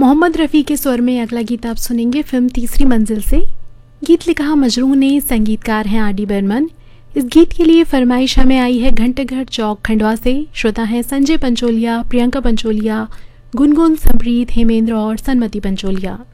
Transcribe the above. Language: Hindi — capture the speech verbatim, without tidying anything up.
मोहम्मद रफ़ी के स्वर में अगला गीत आप सुनेंगे फिल्म तीसरी मंजिल से। गीत लिखा मजरूह ने, संगीतकार हैं आर डी बर्मन। इस गीत के लिए फरमाइश हमें आई है घंटाघर चौक खंडवा से। श्रोता हैं संजय पंचोलिया, प्रियंका पंचोलिया, गुनगुन, समरीत, हेमेंद्र और सनमति पंचोलिया।